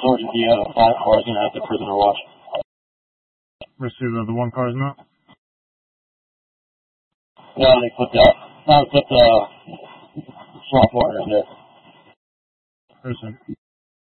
Sergeant D out of 5 cars going to have the prisoner watch. Receiver, the one car's not? Yeah, they put the soft wire in there. Person.